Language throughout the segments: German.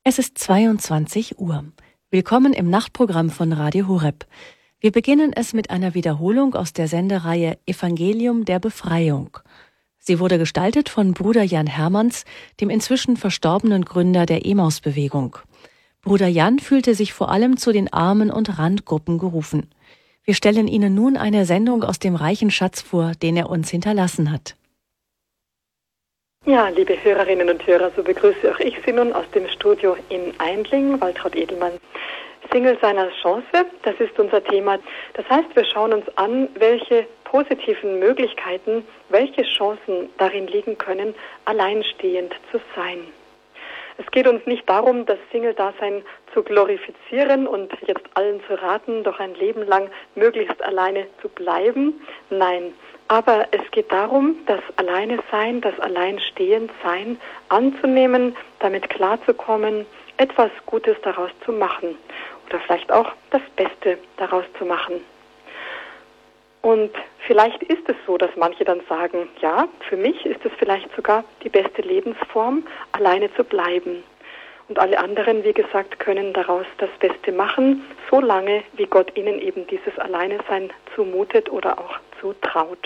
Es ist 22 Uhr. Willkommen im Nachtprogramm von Radio Horeb. Wir beginnen es mit einer Wiederholung aus der Sendereihe Evangelium der Befreiung. Sie wurde gestaltet von Bruder Jan Hermanns, dem inzwischen verstorbenen Gründer der Emmaus-Bewegung. Bruder Jan fühlte sich vor allem zu den Armen und Randgruppen gerufen. Wir stellen Ihnen nun eine Sendung aus dem reichen Schatz vor, den er uns hinterlassen hat. Ja, liebe Hörerinnen und Hörer, so begrüße auch ich Sie nun aus dem Studio in Aindling, Waltraud Edelmann. Single seiner Chance, das ist unser Thema. Das heißt, wir schauen uns an, welche positiven Möglichkeiten, welche Chancen darin liegen können, alleinstehend zu sein. Es geht uns nicht darum, das Single-Dasein zu glorifizieren und jetzt allen zu raten, doch ein Leben lang möglichst alleine zu bleiben. Nein, aber es geht darum, das Alleine-Sein, das Alleinstehend-Sein anzunehmen, damit klarzukommen, etwas Gutes daraus zu machen oder vielleicht auch das Beste daraus zu machen. Und vielleicht ist es so, dass manche dann sagen, ja, für mich ist es vielleicht sogar die beste Lebensform, alleine zu bleiben. Und alle anderen, wie gesagt, können daraus das Beste machen, solange wie Gott ihnen eben dieses Alleinesein zumutet oder auch zutraut.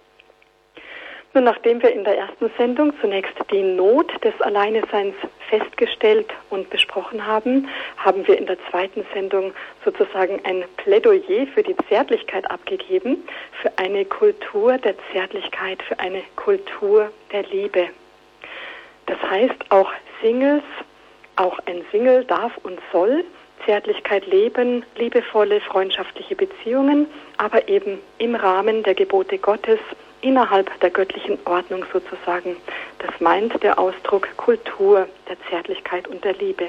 Nun, nachdem wir in der ersten Sendung zunächst die Not des Alleineseins festgestellt und besprochen haben, haben wir in der zweiten Sendung sozusagen ein Plädoyer für die Zärtlichkeit abgegeben, für eine Kultur der Zärtlichkeit, für eine Kultur der Liebe. Das heißt, auch Singles, auch ein Single darf und soll Zärtlichkeit leben, liebevolle, freundschaftliche Beziehungen, aber eben im Rahmen der Gebote Gottes, innerhalb der göttlichen Ordnung sozusagen. Das meint der Ausdruck Kultur der Zärtlichkeit und der Liebe.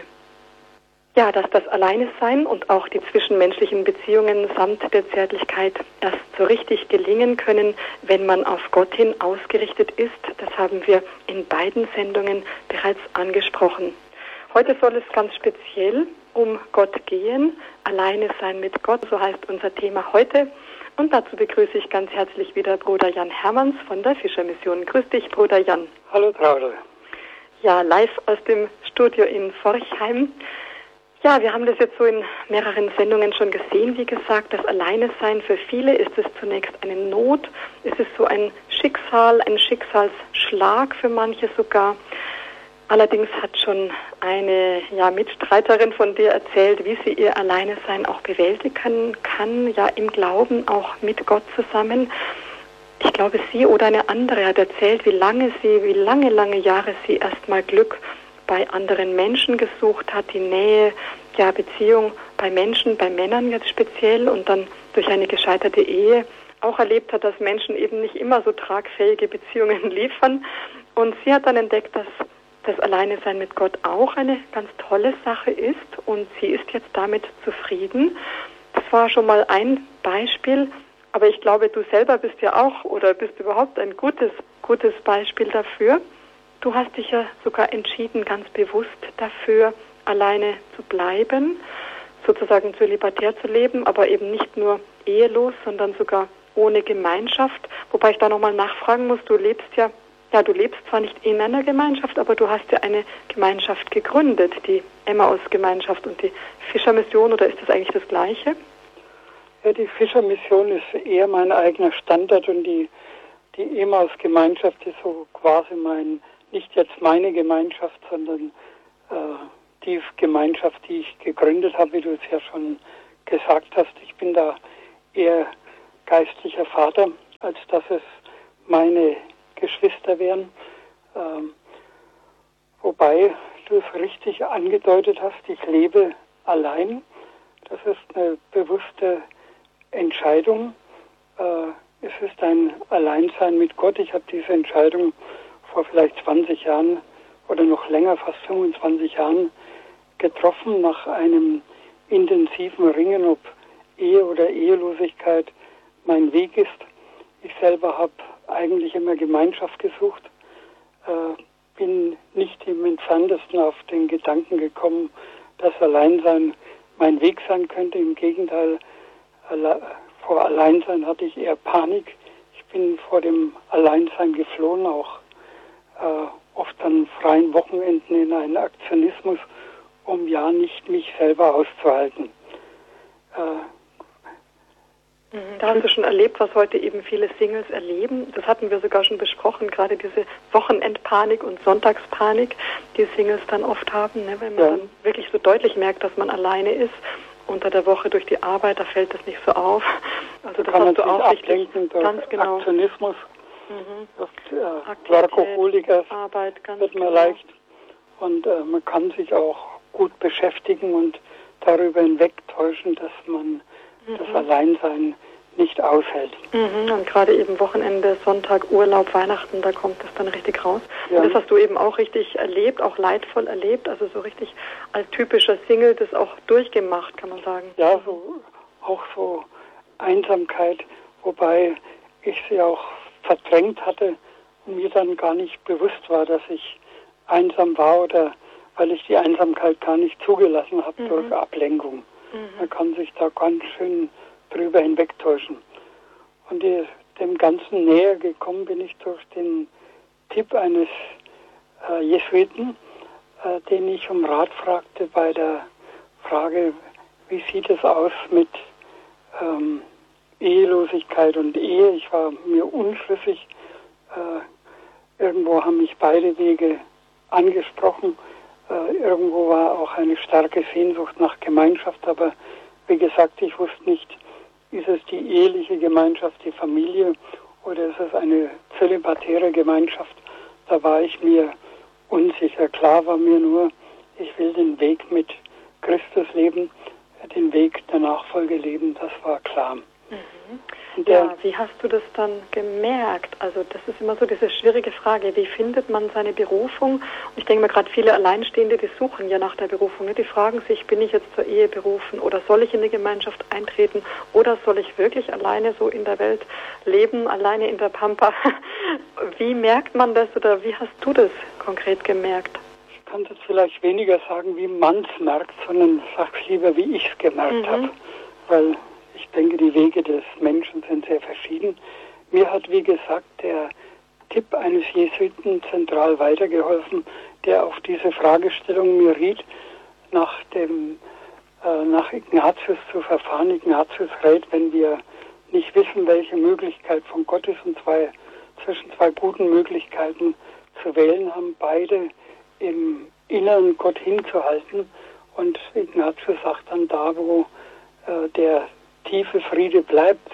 Ja, dass das Alleinesein und auch die zwischenmenschlichen Beziehungen samt der Zärtlichkeit erst so richtig gelingen können, wenn man auf Gott hin ausgerichtet ist, das haben wir in beiden Sendungen bereits angesprochen. Heute soll es ganz speziell um Gott gehen, Alleine sein mit Gott, so heißt unser Thema heute. Und dazu begrüße ich ganz herzlich wieder Bruder Jan Hermanns von der Fischermission. Grüß dich, Bruder Jan. Hallo, Traudel. Ja, live aus dem Studio in Forchheim. Ja, wir haben das jetzt so in mehreren Sendungen schon gesehen, wie gesagt. Das Alleinesein für viele ist es zunächst eine Not. Es ist so ein Schicksal, ein Schicksalsschlag für manche sogar. Allerdings hat schon eine Mitstreiterin von dir erzählt, wie sie ihr Alleinesein auch bewältigen kann, ja im Glauben auch mit Gott zusammen. Ich glaube, sie oder eine andere hat erzählt, wie lange Jahre sie erstmal Glück bei anderen Menschen gesucht hat, die Nähe, ja Beziehung bei Menschen, bei Männern jetzt speziell und dann durch eine gescheiterte Ehe auch erlebt hat, dass Menschen eben nicht immer so tragfähige Beziehungen liefern. Und sie hat dann entdeckt, dass das Alleinesein mit Gott auch eine ganz tolle Sache ist und sie ist jetzt damit zufrieden. Das war schon mal ein Beispiel, aber ich glaube, du selber bist ja auch oder bist überhaupt ein gutes Beispiel dafür. Du hast dich ja sogar entschieden, ganz bewusst dafür, alleine zu bleiben, sozusagen zölibatär zu leben, aber eben nicht nur ehelos, sondern sogar ohne Gemeinschaft. Wobei ich da nochmal nachfragen muss, du lebst zwar nicht in einer Gemeinschaft, aber du hast ja eine Gemeinschaft gegründet, die Emmaus-Gemeinschaft und die Fischermission, oder ist das eigentlich das Gleiche? Ja, die Fischermission ist eher mein eigener Standard und die Emmaus-Gemeinschaft ist so quasi nicht jetzt meine Gemeinschaft, sondern die Gemeinschaft, die ich gegründet habe, wie du es ja schon gesagt hast. Ich bin da eher geistlicher Vater, als dass es meine Geschwister wären, wobei du es richtig angedeutet hast, ich lebe allein. Das ist eine bewusste Entscheidung. Es ist ein Alleinsein mit Gott. Ich habe diese Entscheidung vor vielleicht 20 Jahren oder noch länger, fast 25 Jahren getroffen, nach einem intensiven Ringen, ob Ehe oder Ehelosigkeit mein Weg ist. Ich selber habe eigentlich immer Gemeinschaft gesucht, bin nicht im Entferntesten auf den Gedanken gekommen, dass Alleinsein mein Weg sein könnte. Im Gegenteil, vor Alleinsein hatte ich eher Panik. Ich bin vor dem Alleinsein geflohen, auch oft an freien Wochenenden in einen Aktionismus, um ja nicht mich selber auszuhalten. Da hast du schon erlebt, was heute eben viele Singles erleben. Das hatten wir sogar schon besprochen, gerade diese Wochenendpanik und Sonntagspanik, die Singles dann oft haben, ne? Wenn man dann wirklich so deutlich merkt, dass man alleine ist. Unter der Woche durch die Arbeit, da fällt das nicht so auf. Also das hast du auch richtig, ganz genau. Aktionismus, Workaholiker wird man leicht. Und man kann sich auch gut beschäftigen und darüber hinwegtäuschen, dass man das Alleinsein nicht aushält. Und gerade eben Wochenende, Sonntag, Urlaub, Weihnachten, da kommt es dann richtig raus. Ja. Und das hast du eben auch richtig erlebt, auch leidvoll erlebt, also so richtig als typischer Single das auch durchgemacht, kann man sagen. Ja, auch so Einsamkeit, wobei ich sie auch verdrängt hatte und mir dann gar nicht bewusst war, dass ich einsam war oder weil ich die Einsamkeit gar nicht zugelassen habe durch Ablenkung. Man kann sich da ganz schön drüber hinwegtäuschen. Und dem Ganzen näher gekommen bin ich durch den Tipp eines Jesuiten, den ich um Rat fragte bei der Frage, wie sieht es aus mit Ehelosigkeit und Ehe. Ich war mir unschlüssig. Irgendwo haben mich beide Wege angesprochen. Irgendwo war auch eine starke Sehnsucht nach Gemeinschaft, aber wie gesagt, ich wusste nicht, ist es die eheliche Gemeinschaft, die Familie oder ist es eine zölibatäre Gemeinschaft? Da war ich mir unsicher. Klar war mir nur, ich will den Weg mit Christus leben, den Weg der Nachfolge leben, das war klar. Ja, wie hast du das dann gemerkt? Also das ist immer so diese schwierige Frage, wie findet man seine Berufung? Und ich denke mal, gerade viele Alleinstehende, die suchen ja nach der Berufung. Ne? Die fragen sich, bin ich jetzt zur Ehe berufen oder soll ich in eine Gemeinschaft eintreten oder soll ich wirklich alleine so in der Welt leben, alleine in der Pampa? Wie merkt man das oder wie hast du das konkret gemerkt? Ich kann jetzt vielleicht weniger sagen, wie man es merkt, sondern sag's lieber, wie ich es gemerkt habe. Weil ich denke, die Wege des Menschen sind sehr verschieden. Mir hat, wie gesagt, der Tipp eines Jesuiten zentral weitergeholfen, der auf diese Fragestellung mir riet, nach Ignatius zu verfahren. Ignatius rät, wenn wir nicht wissen, welche Möglichkeit von Gott ist, und zwischen zwei guten Möglichkeiten zu wählen haben, beide im Inneren Gott hinzuhalten. Und Ignatius sagt dann, da wo der tiefe Friede bleibt,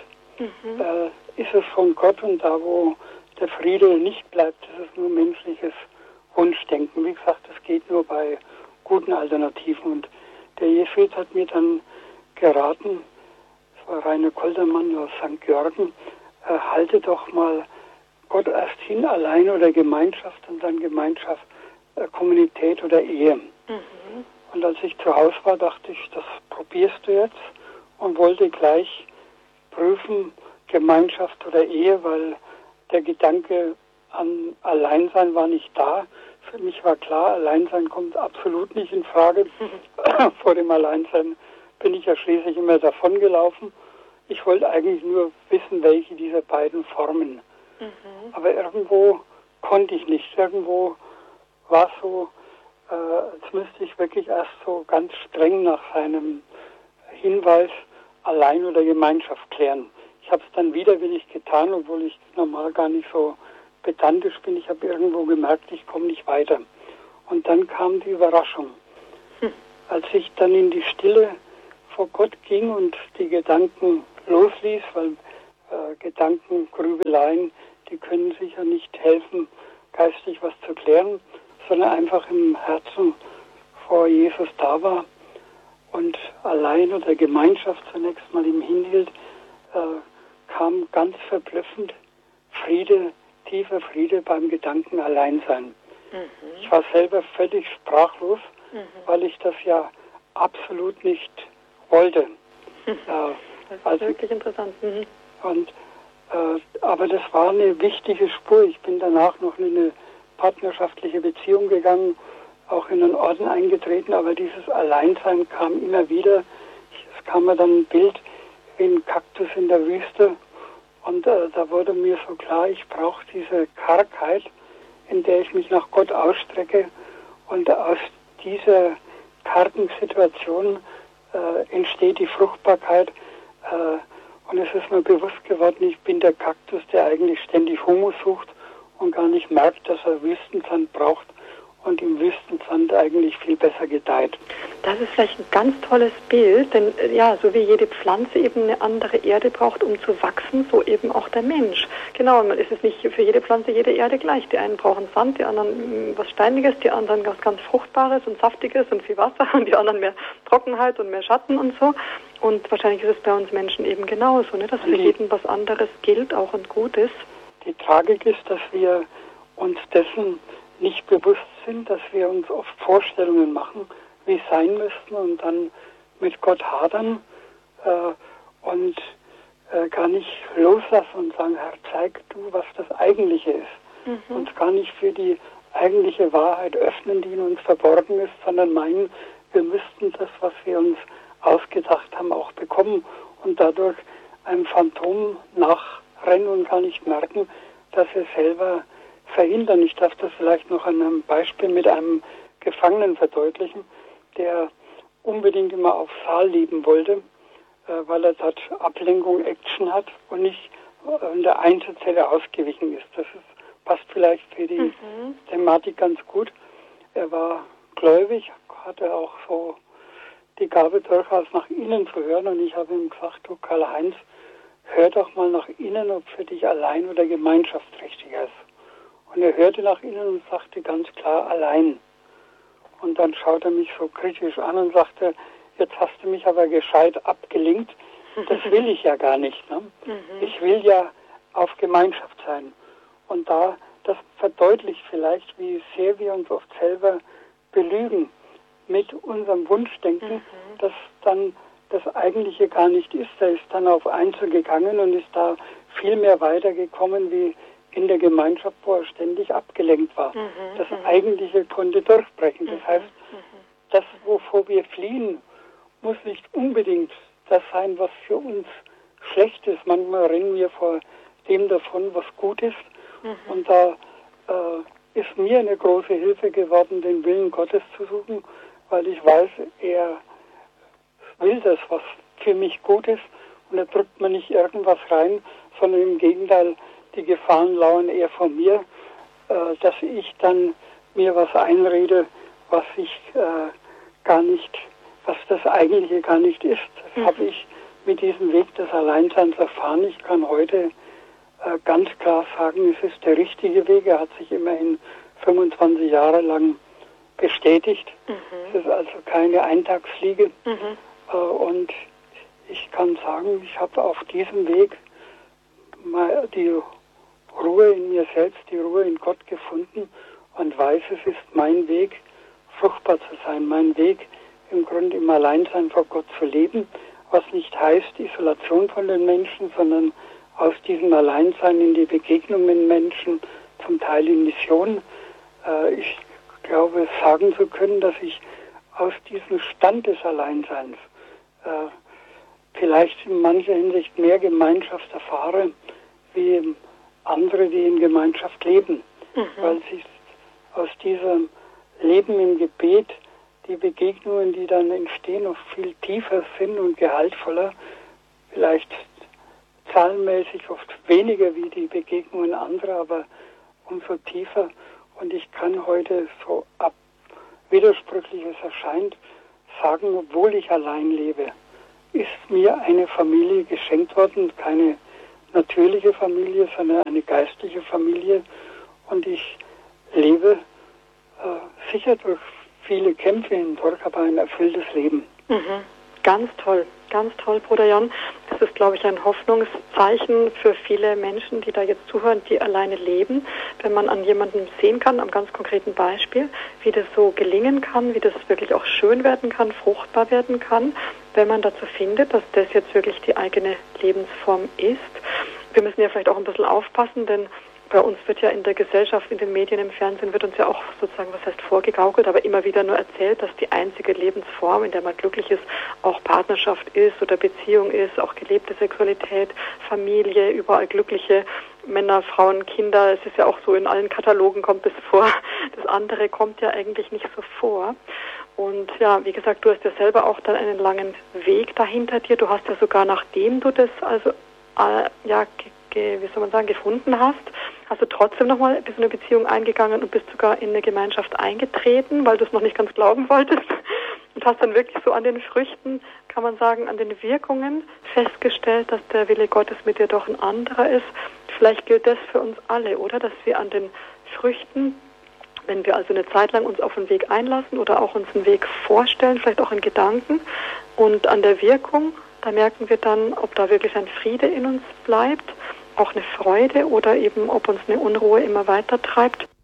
ist es von Gott, und da wo der Friede nicht bleibt, ist es nur menschliches Wunschdenken. Wie gesagt, das geht nur bei guten Alternativen. Und der Jesuit hat mir dann geraten, das war Rainer Koldermann aus St. Georgen, halte doch mal Gott erst hin, allein oder Gemeinschaft und dann Gemeinschaft, Kommunität oder Ehe. Und als ich zu Hause war, dachte ich, das probierst du jetzt, und wollte gleich prüfen, Gemeinschaft oder Ehe, weil der Gedanke an Alleinsein war nicht da. Für mich war klar, Alleinsein kommt absolut nicht in Frage. Vor dem Alleinsein bin ich ja schließlich immer davongelaufen. Ich wollte eigentlich nur wissen, welche dieser beiden Formen. Aber irgendwo konnte ich nicht. Irgendwo war es so, als müsste ich wirklich erst so ganz streng nach seinem Hinweis allein oder Gemeinschaft klären. Ich habe es dann widerwillig getan, obwohl ich normal gar nicht so pedantisch bin. Ich habe irgendwo gemerkt, ich komme nicht weiter. Und dann kam die Überraschung. Als ich dann in die Stille vor Gott ging und die Gedanken losließ, weil Gedanken, Grübeleien, die können sicher nicht helfen, geistig was zu klären, sondern einfach im Herzen vor Jesus da war und allein oder Gemeinschaft zunächst mal ihm hinhielt, kam ganz verblüffend Friede, tiefer Friede beim Gedanken Alleinsein. Ich war selber völlig sprachlos, weil ich das ja absolut nicht wollte. Das ist wirklich interessant. Und, aber das war eine wichtige Spur. Ich bin danach noch in eine partnerschaftliche Beziehung gegangen, auch in einen Orden eingetreten, aber dieses Alleinsein kam immer wieder. Es kam mir dann ein Bild wie ein Kaktus in der Wüste, und da wurde mir so klar, ich brauche diese Kargheit, in der ich mich nach Gott ausstrecke, und aus dieser kargen Situation entsteht die Fruchtbarkeit. Und es ist mir bewusst geworden, ich bin der Kaktus, der eigentlich ständig Humus sucht und gar nicht merkt, dass er Wüstensand braucht und im Wüstensand eigentlich viel besser gedeiht. Das ist vielleicht ein ganz tolles Bild, denn ja, so wie jede Pflanze eben eine andere Erde braucht, um zu wachsen, so eben auch der Mensch. Genau, und es ist nicht für jede Pflanze jede Erde gleich. Die einen brauchen Sand, die anderen was Steiniges, die anderen was ganz Fruchtbares und Saftiges und viel Wasser und die anderen mehr Trockenheit und mehr Schatten und so. Und wahrscheinlich ist es bei uns Menschen eben genauso, ne, dass für jeden was anderes gilt, auch und gut ist. Die Tragik ist, dass wir uns dessen nicht bewusst sind, dass wir uns oft Vorstellungen machen, wie es sein müssten und dann mit Gott hadern und gar nicht loslassen und sagen, Herr, zeig du, was das Eigentliche ist. Uns gar nicht für die eigentliche Wahrheit öffnen, die in uns verborgen ist, sondern meinen, wir müssten das, was wir uns ausgedacht haben, auch bekommen und dadurch einem Phantom nachrennen und gar nicht merken, dass wir selber verhindern. Ich darf das vielleicht noch an einem Beispiel mit einem Gefangenen verdeutlichen, der unbedingt immer auf Saal leben wollte, weil er dort Ablenkung, Action hat und nicht in der Einzelzelle ausgewichen ist. Das passt vielleicht für die Thematik ganz gut. Er war gläubig, hatte auch so die Gabe durchaus nach innen zu hören und ich habe ihm gesagt, du Karl-Heinz, hör doch mal nach innen, ob für dich allein oder Gemeinschaft richtiger ist. Und er hörte nach innen und sagte ganz klar, allein. Und dann schaut er mich so kritisch an und sagte, jetzt hast du mich aber gescheit abgelenkt. Das will ich ja gar nicht. Ne? Ich will ja auf Gemeinschaft sein. Und das verdeutlicht vielleicht, wie sehr wir uns oft selber belügen mit unserem Wunschdenken, dass dann das Eigentliche gar nicht ist. Er ist dann auf Einzel gegangen und ist da viel mehr weitergekommen wie in der Gemeinschaft, wo er ständig abgelenkt war. Das Eigentliche konnte durchbrechen. Das heißt, das, wovor wir fliehen, muss nicht unbedingt das sein, was für uns schlecht ist. Manchmal rennen wir vor dem davon, was gut ist. Und da ist mir eine große Hilfe geworden, den Willen Gottes zu suchen, weil ich weiß, er will das, was für mich gut ist. Und er drückt mir nicht irgendwas rein, sondern im Gegenteil, die Gefahren lauern eher von mir, dass ich dann mir was einrede, was ich gar nicht, was das Eigentliche gar nicht ist. Das habe ich mit diesem Weg des Alleinseins erfahren. Ich kann heute ganz klar sagen, es ist der richtige Weg. Er hat sich immerhin 25 Jahre lang bestätigt. Es ist also keine Eintagsfliege. Und ich kann sagen, ich habe auf diesem Weg mal die Ruhe in mir selbst, die Ruhe in Gott gefunden und weiß, es ist mein Weg, fruchtbar zu sein, mein Weg, im Grunde im Alleinsein vor Gott zu leben, was nicht heißt Isolation von den Menschen, sondern aus diesem Alleinsein in die Begegnung mit Menschen, zum Teil in Mission. Ich glaube, sagen zu können, dass ich aus diesem Stand des Alleinseins vielleicht in mancher Hinsicht mehr Gemeinschaft erfahre, wie andere, die in Gemeinschaft leben, weil sich aus diesem Leben im Gebet die Begegnungen, die dann entstehen, noch viel tiefer sind und gehaltvoller, vielleicht zahlenmäßig oft weniger wie die Begegnungen anderer, aber umso tiefer. Und ich kann heute, so widersprüchlich es erscheint, sagen, obwohl ich allein lebe, ist mir eine Familie geschenkt worden, keine natürliche Familie, sondern eine geistliche Familie. Und ich lebe sicher durch viele Kämpfe hindurch, aber ein erfülltes Leben. Ganz toll, Bruder Jan. Das ist, glaube ich, ein Hoffnungszeichen für viele Menschen, die da jetzt zuhören, die alleine leben, wenn man an jemandem sehen kann, am ganz konkreten Beispiel, wie das so gelingen kann, wie das wirklich auch schön werden kann, fruchtbar werden kann, wenn man dazu findet, dass das jetzt wirklich die eigene Lebensform ist. Wir müssen ja vielleicht auch ein bisschen aufpassen, denn bei uns wird ja in der Gesellschaft, in den Medien, im Fernsehen wird uns ja auch sozusagen, was heißt vorgegaukelt, aber immer wieder nur erzählt, dass die einzige Lebensform, in der man glücklich ist, auch Partnerschaft ist oder Beziehung ist, auch gelebte Sexualität, Familie, überall glückliche Männer, Frauen, Kinder. Es ist ja auch so, in allen Katalogen kommt es vor. Das andere kommt ja eigentlich nicht so vor. Und ja, wie gesagt, du hast ja selber auch dann einen langen Weg dahinter dir. Du hast ja sogar, nachdem du das gefunden hast, hast du trotzdem nochmal so eine Beziehung eingegangen und bist sogar in eine Gemeinschaft eingetreten, weil du es noch nicht ganz glauben wolltest. Und hast dann wirklich so an den Früchten, kann man sagen, an den Wirkungen festgestellt, dass der Wille Gottes mit dir doch ein anderer ist. Vielleicht gilt das für uns alle, oder? Dass wir an den Früchten, wenn wir also eine Zeit lang uns auf einen Weg einlassen oder auch uns einen Weg vorstellen, vielleicht auch in Gedanken, und an der Wirkung, da merken wir dann, ob da wirklich ein Friede in uns bleibt, auch eine Freude oder eben ob uns eine Unruhe immer weiter treibt.